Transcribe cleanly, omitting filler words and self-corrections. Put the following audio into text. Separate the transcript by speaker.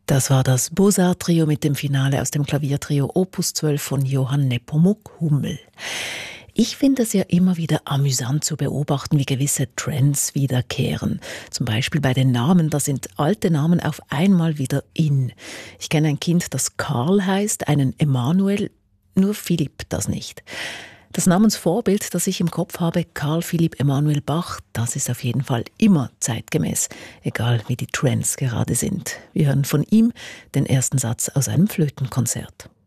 Speaker 1: Das war das Beaux-Arts-Trio mit dem Finale aus dem Klaviertrio Opus 12 von Johann Nepomuk Hummel. Ich finde es ja immer wieder amüsant zu beobachten, wie gewisse Trends wiederkehren. Zum Beispiel bei den Namen, da sind alte Namen auf einmal wieder in. Ich kenne ein Kind, das Karl heißt, einen Emanuel, nur Philipp das nicht. Das Namensvorbild, das ich im Kopf habe, Karl Philipp Emanuel Bach, das ist auf jeden Fall immer zeitgemäß, egal wie die Trends gerade sind. Wir hören von ihm den ersten Satz aus einem Flötenkonzert.